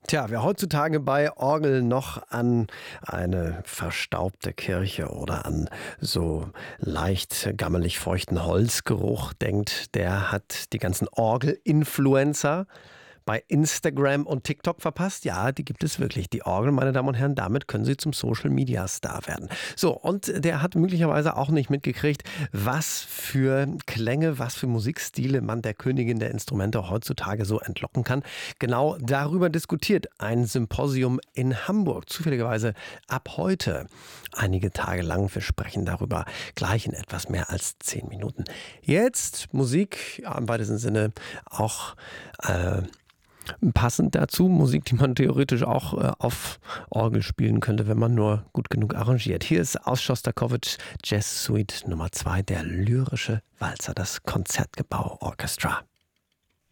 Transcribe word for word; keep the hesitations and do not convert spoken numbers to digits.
Tja, wer heutzutage bei Orgel noch an eine verstaubte Kirche oder an so leicht gammelig feuchten Holzgeruch denkt, der hat die ganzen Orgel-Influencer bei Instagram und TikTok verpasst. Ja, die gibt es wirklich. Die Orgel, meine Damen und Herren, damit können Sie zum Social-Media-Star werden. So, und der hat möglicherweise auch nicht mitgekriegt, was für Klänge, was für Musikstile man der Königin der Instrumente heutzutage so entlocken kann. Genau darüber diskutiert ein Symposium in Hamburg. Zufälligerweise ab heute. Einige Tage lang. Wir sprechen darüber gleich in etwas mehr als zehn Minuten. Jetzt Musik, ja, im weitesten Sinne auch äh, passend dazu, Musik, die man theoretisch auch äh, auf Orgel spielen könnte, wenn man nur gut genug arrangiert. Hier ist aus Schostakowitsch Jazz Suite Nummer zwei, der lyrische Walzer, das Konzertgebau Orchestra.